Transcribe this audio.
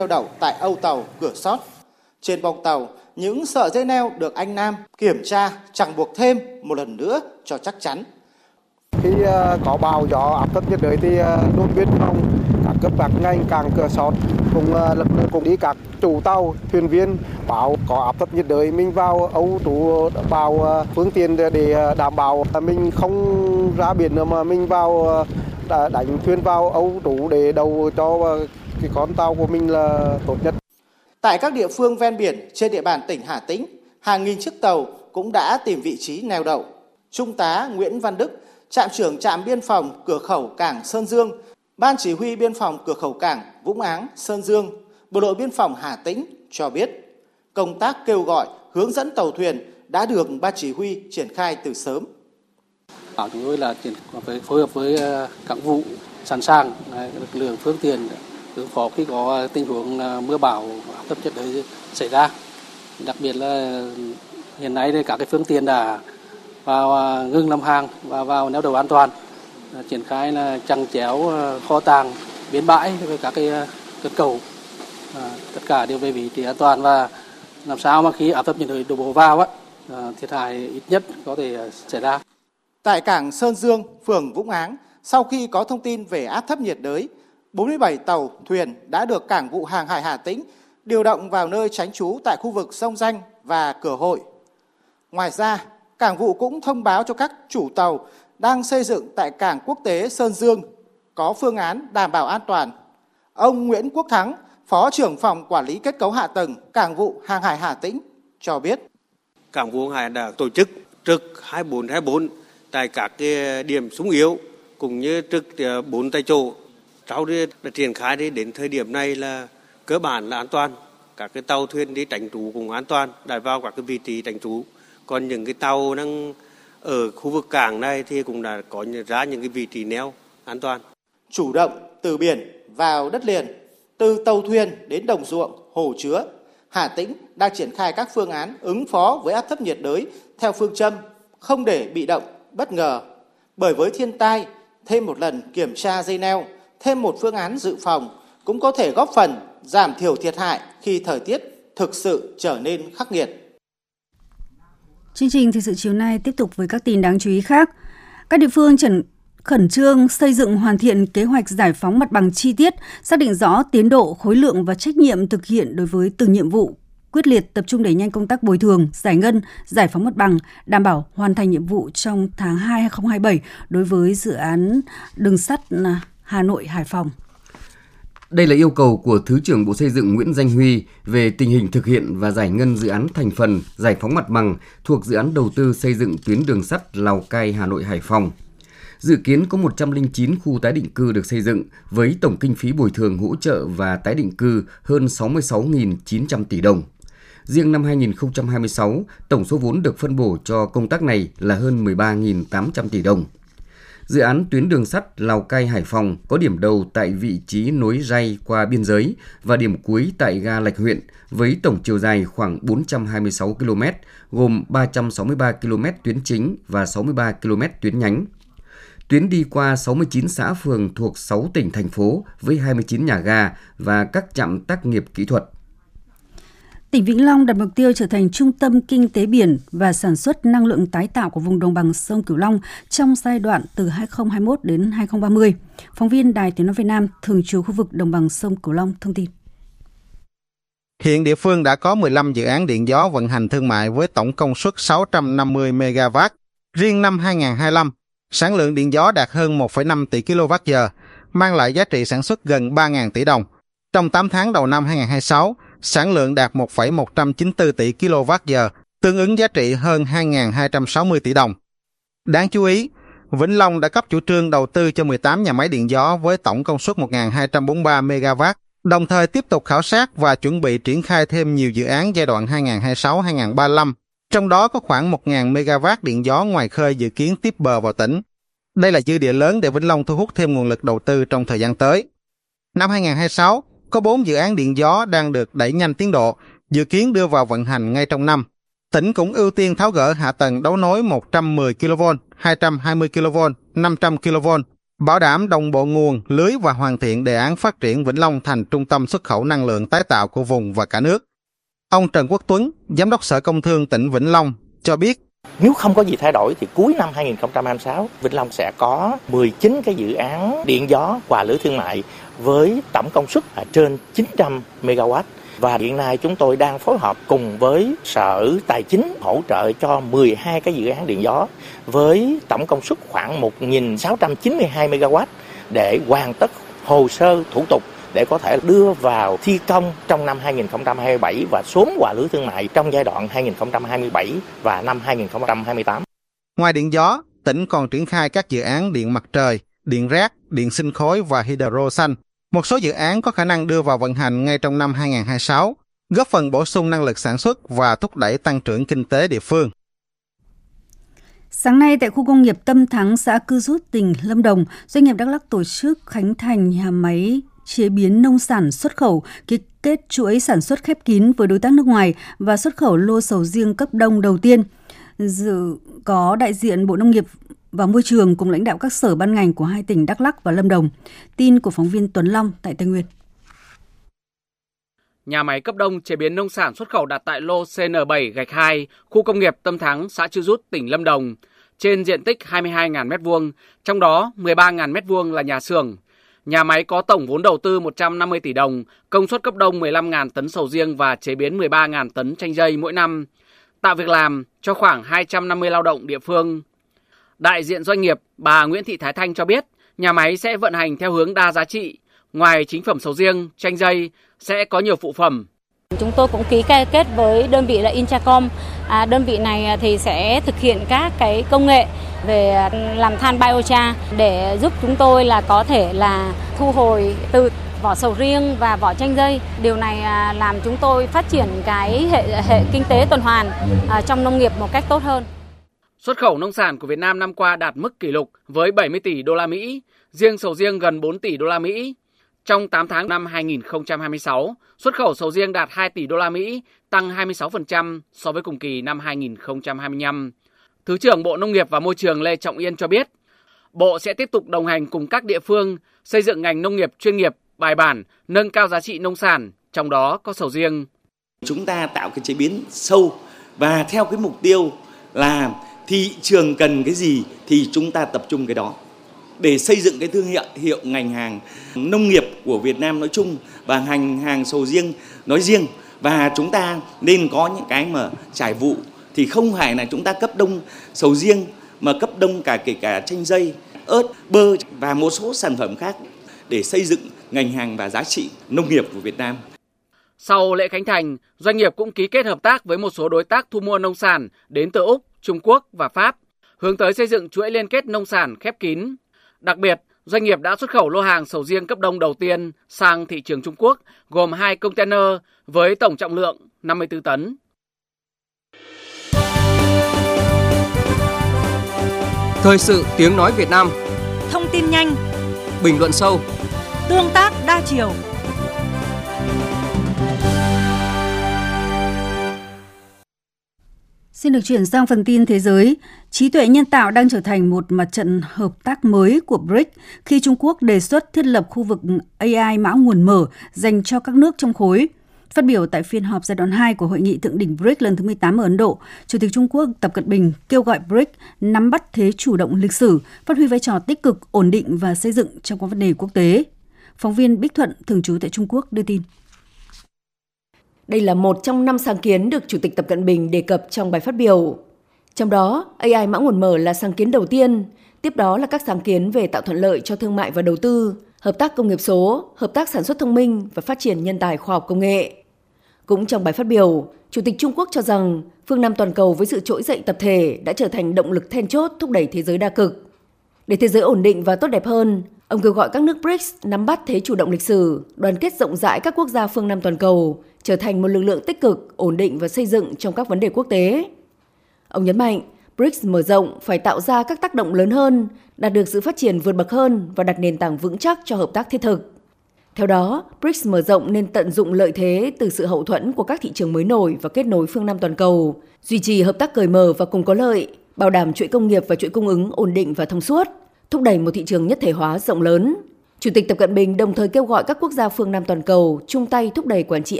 neo đậu tại âu tàu cửa sót. Trên bong tàu, những sợi dây neo được anh Nam kiểm tra chẳng buộc thêm một lần nữa cho chắc chắn. Khi có bão gió áp thấp nhiệt đới thì đồn biên phòng các cấp các ngành cảng cửa sót cùng lực lượng cùng đi các chủ tàu thuyền viên báo có áp thấp nhiệt đới mình vào âu trú vào phương tiện để đảm bảo mình không ra biển mà mình vào đánh thuyền vào âu trú để đầu cho cái con tàu của mình là tốt nhất. Tại các địa phương ven biển trên địa bàn tỉnh Hà Tĩnh, hàng nghìn chiếc tàu cũng đã tìm vị trí neo đậu. Trung tá Nguyễn Văn Đức, trạm trưởng trạm biên phòng cửa khẩu cảng Sơn Dương, Ban chỉ huy biên phòng cửa khẩu cảng Vũng Áng, Sơn Dương, Bộ đội biên phòng Hà Tĩnh cho biết, công tác kêu gọi, hướng dẫn tàu thuyền đã được Ban chỉ huy triển khai từ sớm. Chúng tôi là phối hợp với cảng vụ sẵn sàng lực lượng phương tiện ứng phó khi có tình huống mưa bão áp thấp nhiệt đới xảy ra. Đặc biệt là hiện nay thì các cái phương tiện đã vào ngưng làm hàng và vào neo đậu an toàn, triển khai là chằng chéo kho tàng, bến bãi với các cái cần cầu, tất cả đều về vị trí an toàn và làm sao mà khi áp thấp nhiệt đới đổ bộ vào thiệt hại ít nhất có thể xảy ra. Tại cảng Sơn Dương, phường Vũng Áng, sau khi có thông tin về áp thấp nhiệt đới, 47 tàu thuyền đã được Cảng vụ Hàng hải Hà Tĩnh điều động vào nơi tránh trú tại khu vực Sông Danh và Cửa Hội. Ngoài ra, Cảng vụ cũng thông báo cho các chủ tàu đang xây dựng tại Cảng Quốc tế Sơn Dương có phương án đảm bảo an toàn. Ông Nguyễn Quốc Thắng, Phó trưởng phòng quản lý kết cấu hạ tầng Cảng vụ Hàng hải Hà Tĩnh cho biết. Cảng vụ Hàng hải đã tổ chức trực 24/24 tại các cái điểm xung yếu cũng như trực 4 tại chỗ. Sau khi đã triển khai đến thời điểm này là cơ bản là an toàn. Các cái tàu thuyền đi tránh trú cũng an toàn, đã vào các cái vị trí tránh trú. Còn những cái tàu đang ở khu vực cảng này thì cũng đã có ra những cái vị trí neo an toàn. Chủ động từ biển vào đất liền, từ tàu thuyền đến đồng ruộng, hồ chứa, Hà Tĩnh đang triển khai các phương án ứng phó với áp thấp nhiệt đới theo phương châm không để bị động, bất ngờ. Bởi với thiên tai, thêm một lần kiểm tra dây neo, thêm một phương án dự phòng cũng có thể góp phần giảm thiểu thiệt hại khi thời tiết thực sự trở nên khắc nghiệt. Chương trình thời sự chiều nay tiếp tục với các tin đáng chú ý khác. Các địa phương khẩn trương xây dựng hoàn thiện kế hoạch giải phóng mặt bằng chi tiết, xác định rõ tiến độ, khối lượng và trách nhiệm thực hiện đối với từng nhiệm vụ, quyết liệt tập trung đẩy nhanh công tác bồi thường, giải ngân, giải phóng mặt bằng, đảm bảo hoàn thành nhiệm vụ trong tháng 2 2027 đối với dự án đường sắt Hà Nội - Hải Phòng. Đây là yêu cầu của Thứ trưởng Bộ Xây dựng Nguyễn Danh Huy về tình hình thực hiện và giải ngân dự án thành phần giải phóng mặt bằng thuộc dự án đầu tư xây dựng tuyến đường sắt Lào Cai - Hà Nội - Hải Phòng. Dự kiến có 109 khu tái định cư được xây dựng với tổng kinh phí bồi thường hỗ trợ và tái định cư hơn 66.900 tỷ đồng. Riêng năm 2026, tổng số vốn được phân bổ cho công tác này là hơn 13.800 tỷ đồng. Dự án tuyến đường sắt Lào Cai - Hải Phòng có điểm đầu tại vị trí nối ray qua biên giới và điểm cuối tại ga Lạch Huyện với tổng chiều dài khoảng 426 km, gồm 363 km tuyến chính và 63 km tuyến nhánh. Tuyến đi qua 69 xã phường thuộc 6 tỉnh, thành phố với 29 nhà ga và các trạm tác nghiệp kỹ thuật. Tỉnh Vĩnh Long đặt mục tiêu trở thành trung tâm kinh tế biển và sản xuất năng lượng tái tạo của vùng đồng bằng sông Cửu Long trong giai đoạn từ 2021 đến 2030. Phóng viên Đài Tiếng nói Việt Nam thường trú khu vực đồng bằng sông Cửu Long thông tin. Hiện địa phương đã có 15 dự án điện gió vận hành thương mại với tổng công suất 650 MW. Riêng năm 2025, sản lượng điện gió đạt hơn 1,5 tỷ kWh, mang lại giá trị sản xuất gần 3.000 tỷ đồng. Trong 8 tháng đầu năm 2026, sản lượng đạt 1,194 tỷ kWh, tương ứng giá trị hơn 2.260 tỷ đồng. Đáng chú ý, Vĩnh Long đã cấp chủ trương đầu tư cho 18 nhà máy điện gió với tổng công suất 1.243 MW, đồng thời tiếp tục khảo sát và chuẩn bị triển khai thêm nhiều dự án giai đoạn 2026-2035, trong đó có khoảng 1.000 MW điện gió ngoài khơi dự kiến tiếp bờ vào tỉnh. Đây là dư địa lớn để Vĩnh Long thu hút thêm nguồn lực đầu tư trong thời gian tới. Năm 2026, có 4 dự án điện gió đang được đẩy nhanh tiến độ, dự kiến đưa vào vận hành ngay trong năm. Tỉnh cũng ưu tiên tháo gỡ hạ tầng đấu nối 110 kV, 220 kV, 500 kV bảo đảm đồng bộ nguồn, lưới và hoàn thiện đề án phát triển Vĩnh Long thành trung tâm xuất khẩu năng lượng tái tạo của vùng và cả nước. Ông Trần Quốc Tuấn, Giám đốc Sở Công Thương tỉnh Vĩnh Long, cho biết nếu không có gì thay đổi thì cuối năm 2026, Vĩnh Long sẽ có 19 cái dự án điện gió hòa lưới thương mại với tổng công suất trên 900 MW. Và hiện nay chúng tôi đang phối hợp cùng với Sở Tài chính hỗ trợ cho 12 cái dự án điện gió với tổng công suất khoảng 1.692 MW để hoàn tất hồ sơ thủ tục để có thể đưa vào thi công trong năm 2027 và sớm hòa lưới thương mại trong giai đoạn 2027 và năm 2028. Ngoài điện gió, tỉnh còn triển khai các dự án điện mặt trời, điện rác, điện sinh khối và hydro xanh. Một số dự án có khả năng đưa vào vận hành ngay trong năm 2026, góp phần bổ sung năng lực sản xuất và thúc đẩy tăng trưởng kinh tế địa phương. Sáng nay tại khu công nghiệp Tâm Thắng, xã Cư Rút, tỉnh Lâm Đồng, doanh nghiệp Đắk Lắk tổ chức khánh thành nhà máy chế biến nông sản xuất khẩu, ký kết chuỗi sản xuất khép kín với đối tác nước ngoài và xuất khẩu lô sầu riêng cấp đông đầu tiên. Dự có đại diện Bộ Nông nghiệp và Môi trường cùng lãnh đạo các sở ban ngành của hai tỉnh Đắk Lắk và Lâm Đồng. Tin của phóng viên Tuấn Long tại Tây Nguyên. Nhà máy cấp đông chế biến nông sản xuất khẩu đặt tại lô CN7-2, khu công nghiệp Tâm Thắng, xã Chư Rút, tỉnh Lâm Đồng, trên diện tích 22.000 m2, trong đó 13.000 m2 là nhà xưởng. Nhà máy có tổng vốn đầu tư 150 tỷ đồng, công suất cấp đông 15.000 tấn sầu riêng và chế biến 13.000 tấn chanh dây mỗi năm, tạo việc làm cho khoảng 250 lao động địa phương. Đại diện doanh nghiệp, bà Nguyễn Thị Thái Thanh cho biết, nhà máy sẽ vận hành theo hướng đa giá trị. Ngoài chính phẩm sầu riêng, chanh dây, sẽ có nhiều phụ phẩm. Chúng tôi cũng ký kết với đơn vị là Intracom. Đơn vị này thì sẽ thực hiện các cái công nghệ về làm than biochar để giúp chúng tôi là có thể là thu hồi từ vỏ sầu riêng và vỏ chanh dây. Điều này làm chúng tôi phát triển cái hệ kinh tế tuần hoàn trong nông nghiệp một cách tốt hơn. Xuất khẩu nông sản của Việt Nam năm qua đạt mức kỷ lục với 70 tỷ đô la Mỹ, riêng sầu riêng gần 4 tỷ đô la Mỹ. Trong 8 tháng năm 2026, xuất khẩu sầu riêng đạt 2 tỷ đô la Mỹ, tăng 26% so với cùng kỳ năm 2025. Thứ trưởng Bộ Nông nghiệp và Môi trường Lê Trọng Yên cho biết, Bộ sẽ tiếp tục đồng hành cùng các địa phương xây dựng ngành nông nghiệp chuyên nghiệp, bài bản, nâng cao giá trị nông sản, trong đó có sầu riêng. Chúng ta tạo cái chế biến sâu và theo cái mục tiêu là thị trường cần cái gì thì chúng ta tập trung cái đó để xây dựng cái thương hiệu ngành hàng nông nghiệp của Việt Nam nói chung và ngành hàng sầu riêng nói riêng. Và chúng ta nên có những cái mà trải vụ thì không phải là chúng ta cấp đông sầu riêng mà cấp đông kể cả chanh dây, ớt, bơ và một số sản phẩm khác để xây dựng ngành hàng và giá trị nông nghiệp của Việt Nam. Sau lễ khánh thành, doanh nghiệp cũng ký kết hợp tác với một số đối tác thu mua nông sản đến từ Úc, Trung Quốc và Pháp, hướng tới xây dựng chuỗi liên kết nông sản khép kín. Đặc biệt, doanh nghiệp đã xuất khẩu lô hàng sầu riêng cấp đông đầu tiên sang thị trường Trung Quốc, gồm 2 container với tổng trọng lượng 54 tấn. Thời sự tiếng nói Việt Nam. Thông tin nhanh, bình luận sâu, tương tác đa chiều. Xin được chuyển sang phần tin thế giới. Trí tuệ nhân tạo đang trở thành một mặt trận hợp tác mới của BRICS khi Trung Quốc đề xuất thiết lập khu vực AI mã nguồn mở dành cho các nước trong khối. Phát biểu tại phiên họp giai đoạn 2 của Hội nghị Thượng đỉnh BRICS lần thứ 18 ở Ấn Độ, Chủ tịch Trung Quốc Tập Cận Bình kêu gọi BRICS nắm bắt thế chủ động lịch sử, phát huy vai trò tích cực, ổn định và xây dựng trong các vấn đề quốc tế. Phóng viên Bích Thuận, thường trú tại Trung Quốc đưa tin. Đây là một trong 5 sáng kiến được Chủ tịch Tập Cận Bình đề cập trong bài phát biểu. Trong đó, AI mã nguồn mở là sáng kiến đầu tiên, tiếp đó là các sáng kiến về tạo thuận lợi cho thương mại và đầu tư, hợp tác công nghiệp số, hợp tác sản xuất thông minh và phát triển nhân tài khoa học công nghệ. Cũng trong bài phát biểu, Chủ tịch Trung Quốc cho rằng phương Nam toàn cầu với sự trỗi dậy tập thể đã trở thành động lực then chốt thúc đẩy thế giới đa cực. Để thế giới ổn định và tốt đẹp hơn, ông kêu gọi các nước BRICS nắm bắt thế chủ động lịch sử, đoàn kết rộng rãi các quốc gia phương Nam toàn cầu, trở thành một lực lượng tích cực, ổn định và xây dựng trong các vấn đề quốc tế. Ông nhấn mạnh, BRICS mở rộng phải tạo ra các tác động lớn hơn, đạt được sự phát triển vượt bậc hơn và đặt nền tảng vững chắc cho hợp tác thiết thực. Theo đó, BRICS mở rộng nên tận dụng lợi thế từ sự hậu thuẫn của các thị trường mới nổi và kết nối phương Nam toàn cầu, duy trì hợp tác cởi mở và cùng có lợi, bảo đảm chuỗi công nghiệp và chuỗi cung ứng ổn định và thông suốt, thúc đẩy một thị trường nhất thể hóa rộng lớn. Chủ tịch Tập Cận Bình đồng thời kêu gọi các quốc gia phương Nam toàn cầu chung tay thúc đẩy quản trị